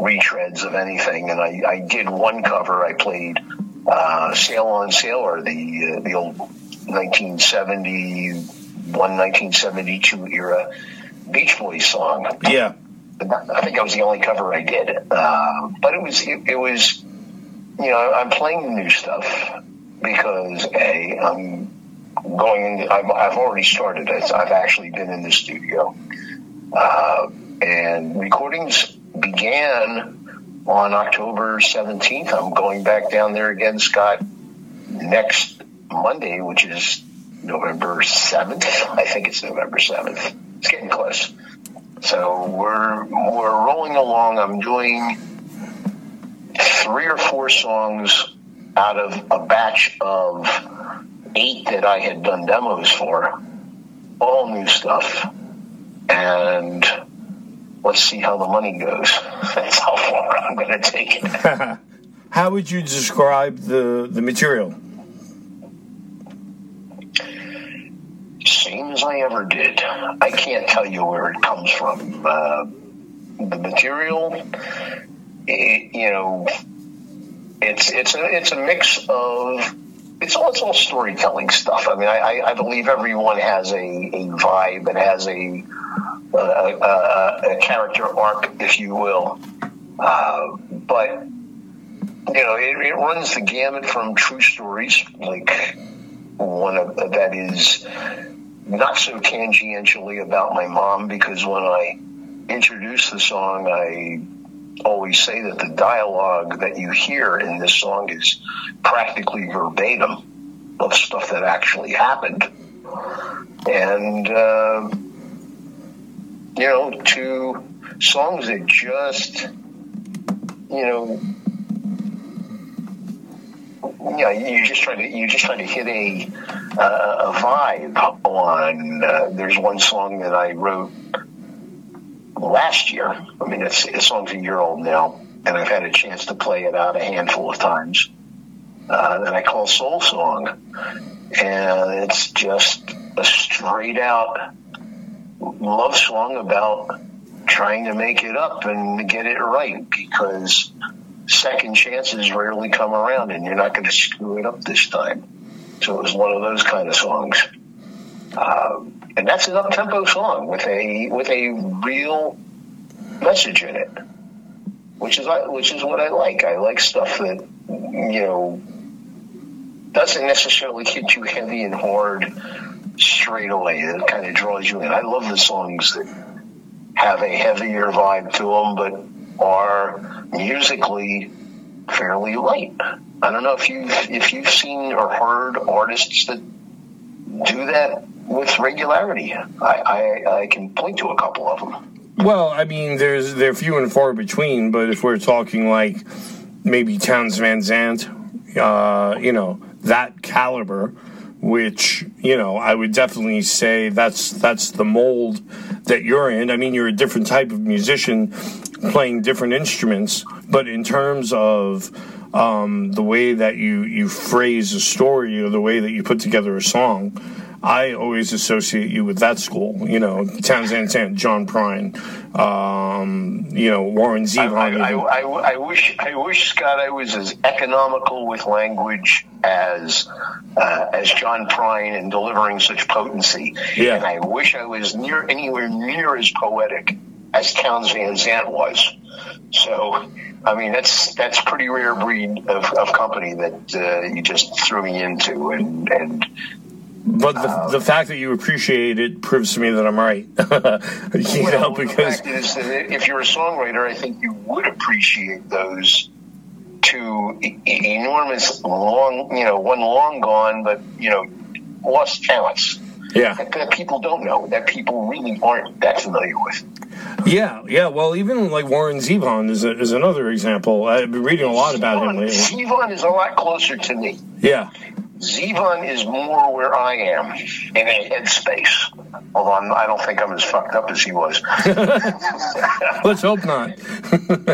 retreads of anything, and I did one cover. I played Sail On Sailor, the old 1971, 1972 era Beach Boys song. Yeah. I think that was the only cover I did. But it was, I'm playing new stuff because, I've already started it. I've actually been in the studio. And recordings began on October 17th. I'm going back down there again, Scott, next Monday, which is November 7th. I think it's November 7th. It's getting close. So we're rolling along. I'm doing 3 or 4 songs out of a batch of 8 that I had done demos for. All new stuff. And let's see how the money goes. That's how far I'm going to take it. How would you describe the material? Same as I ever did. I can't tell you where it comes from. The material, it's a mix of. It's all storytelling stuff. I mean, I believe everyone has a vibe and has a character arc, if you will. But it runs the gamut from true stories, like one of that is not so tangentially about my mom, because when I introduce the song, I always say that the dialogue that you hear in this song is practically verbatim of stuff that actually happened. And, to songs that just, you just try to hit a vibe on. There's one song that I wrote last year. I mean, the song's a year old now, and I've had a chance to play it out a handful of times. That I call Soul Song, and it's just a straight out love song about trying to make it up and get it right, because second chances rarely come around, and you're not going to screw it up this time. So it was one of those kind of songs, and that's an up-tempo song with a real message in it, which is what I like. I like stuff that doesn't necessarily hit you heavy and hard straight away. It kind of draws you in. I love the songs that have a heavier vibe to them, but are musically fairly light. I don't know if you've seen or heard artists that do that with regularity. I can point to a couple of them. Well, I mean, they're few and far between, but if we're talking like maybe Townes Van Zandt, that caliber, which, I would definitely say that's the mold that you're in. I mean, you're a different type of musician playing different instruments, but in terms of the way that you phrase a story or the way that you put together a song, I always associate you with that school. Townes Van Zandt, John Prine, Warren Zevon. I wish, Scott, I was as economical with language as John Prine in delivering such potency. Yeah. And I wish I was anywhere near as poetic as Townes Van Zandt was. So, I mean, that's pretty rare breed of company that you just threw me into, and But the fact that you appreciate it proves to me that I'm right. The fact is that if you're a songwriter, I think you would appreciate those two enormous, one long gone, but lost talents. Yeah, that people don't know, that people really aren't that familiar with. Yeah. Well, even like Warren Zevon is another example. I've been reading a lot about him lately. Zevon is a lot closer to me. Yeah. Zevon is more where I am in a headspace. Although I don't think I'm as fucked up as he was. Let's hope not.